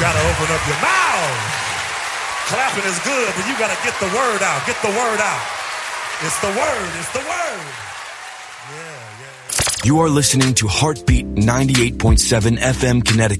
gotta open up your mouth. Clapping is good, but you gotta get the word out. Get the word out. It's the word. It's the word. Yeah. You are listening to Heartbeat 98.7 FM Connecticut.